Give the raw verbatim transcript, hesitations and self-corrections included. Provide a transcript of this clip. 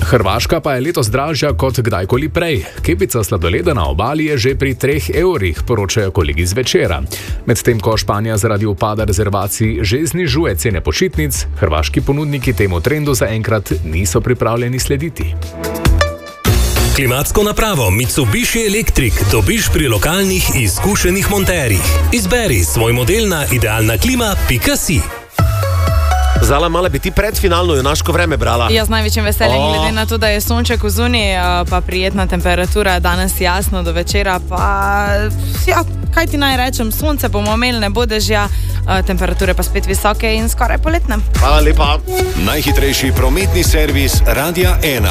Hrvaška pa je letos dražja kot kdajkoli prej. Kepica sladoleda na obali je že pri treh evrih, poročajo kolegi z Večera. Medtem ko Španija zaradi upada rezervacij že znižuje cene počitnic, hrvaški ponudniki temu trendu zaenkrat niso pripravljeni slediti. Klimatsko napravo Mitsubishi Electric dobiš pri lokalnih izkušenih monterjih. Izberi svoj model na idealna klima pika si. Zala, mala bi ti predfinalno junaško vreme brala? Ja, z največjim veseljem, oh. glede na to, da je sonček v zuniji, pa prijetna temperatura, danes jasno do večera, pa ja, kaj ti naj rečem, sonce bomo imeli, ne bo dežja, temperature pa spet visoke in skoraj poletne. Hvala lepa. Najhitrejši prometni servis Radia ena.